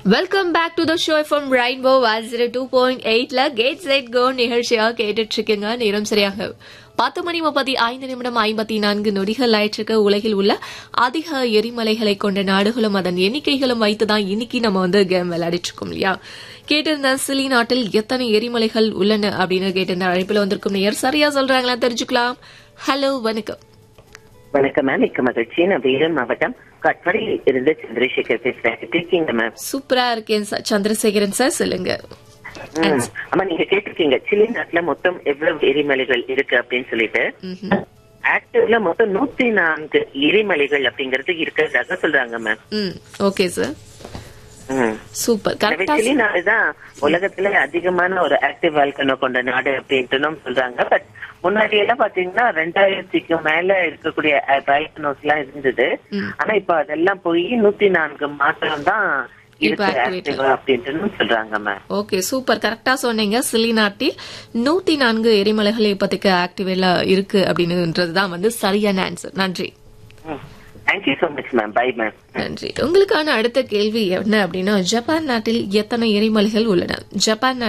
Welcome back to the show from rainbow 102.8ல gate set go நிகழ்ச்சியா கேட்டுட்டு இருக்கீங்க. நேரம் சரியாக 10:35 ஆயிற்றுக்கு. உலகில் உள்ள அதிக எரிமலைகளை கொண்ட நாடுகளும் அதன் எண்ணிக்கைகளும் வைத்துதான் இன்னைக்கு நம்ம கேம் விளையாடிட்டு இருக்கோம் இல்லையா. கேட்டிருந்த சிலி நாட்டில் எத்தனை எரிமலைகள் உள்ளன அப்படின்னு கேட்டிருந்த அழைப்புல வந்திருக்கும் நேயர் சரியா சொல்றாங்களா தெரிஞ்சுக்கலாம். ஹலோ, வணக்கம். வணக்கம் மேம், மிக்க மகிழ்ச்சி. நான் வேலூர் மாவட்டம் கட்பாடியில் இருந்து சந்திரசேகர் பேசுறேன். எப்படி இருக்கீங்க மேம்? சூப்பரா இருக்கேன் சார். சந்திரசேகரன் சார் சொல்லுங்க. ஆமா, நீங்க கேட்டிருக்கீங்க சிலி நாட்டுல மொத்தம் எவ்வளவு எரிமலைகள் இருக்கு அப்படின்னு சொல்லிட்டு. ஆக்டிவ்ல மொத்தம் 104 எரிமலைகள் அப்படிங்கறது இருக்கிறதாக சொல்றாங்க ma'am. Okay sir, super. Chile நாடுதான் உலகத்துல அதிகமான ஒரு ஆக்டிவ் வால்கனோ கொண்ட நாடு அப்படின்ட்டு சொல்றாங்க. பட் முன்னாடி எல்லாம் பாத்தீங்கன்னா 2000க்கு மேல இருக்கக்கூடிய வால்கனோஸ் எல்லாம் இருந்தது. ஆனா இப்ப அதெல்லாம் போய் 104 மாத்திரம் தான் சொல்றாங்க மேம். ஓகே, சூப்பர், கரெக்டா சொன்னீங்க. சிலி நாட்டில் 104 எரிமலைகள் இப்போதைக்கு ஆக்டிவ்ல இருக்கு அப்படின்றதுதான் சரியான ஆன்சர். நன்றி. Thank you so much ma'am. Bye ma'am. நன்றி. உங்களுக்கான அடுத்த கேள்வி என்ன அப்படின்னா, ஜப்பான் நாட்டில் எத்தனை எரிமலைகள் உள்ளன? ஜப்பான்